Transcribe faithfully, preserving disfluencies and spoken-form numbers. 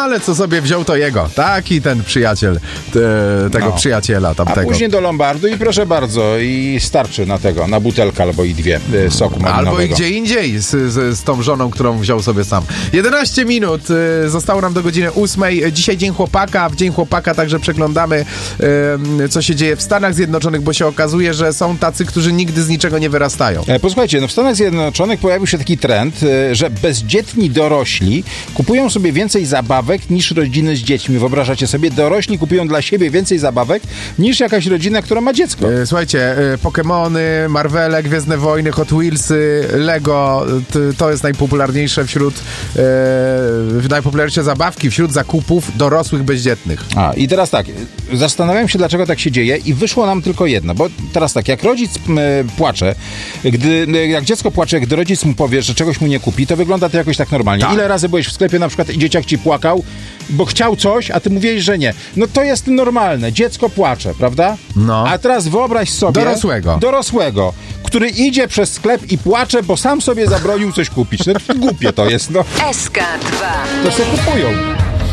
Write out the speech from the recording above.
ale co sobie wziął, to jego. Taki ten przyjaciel, te, tego No. przyjaciela tamtego. A później do Lombardu i proszę bardzo, i starczy na tego, na butelkę albo i dwie y, soku malinowego. Albo i gdzie indziej z, z, z tą żoną, którą wziął sobie sam. jedenaście minut, y, zostało nam do godziny ósmej. Dzisiaj Dzień Chłopaka. W Dzień Chłopaka także przeglądamy, y, co się dzieje w Stanach Zjednoczonych, bo się okazuje, że są tacy, którzy nigdy z niczego nie wyrastają. E, Posłuchajcie, no w Stanach Zjednoczonych pojawił się taki trend, y, że bezdzietni dorośli kupują sobie więcej zabawek niż rodziny z dziećmi. Wyobrażacie sobie? Dorośli kupują dla siebie więcej zabawek niż jakaś rodzina, która ma dziecko. Y, Słuchajcie, y, Pokemony, Marvele, Gwiezdne Wojny, Hot Wheelsy, Lego, t, to jest najpopularniejsze wśród, y, najpopularniejsze zabawki wśród zakupów dorosłych bezdzietnych. A, i teraz tak, zastanawiałem się, dlaczego tak się dzieje i wyszło nam tylko jedno, bo teraz tak, jak rodzic m, płacze, gdy, jak dziecko płacze, gdy rodzic mu powie, że czegoś mu nie kupi, to wygląda to jakoś tak normalnie. Tak. Ile razy byłeś w sklepie na przykład i dzieciak ci płakał, bo chciał coś, a ty mówiłeś, że nie. No to jest normalne, dziecko płacze, prawda? No. A teraz wyobraź sobie... Dorosłego. Dorosłego, który idzie przez sklep i płacze, bo sam sobie zabronił coś kupić. No głupie to jest, no. S K dwa. To sobie kupują.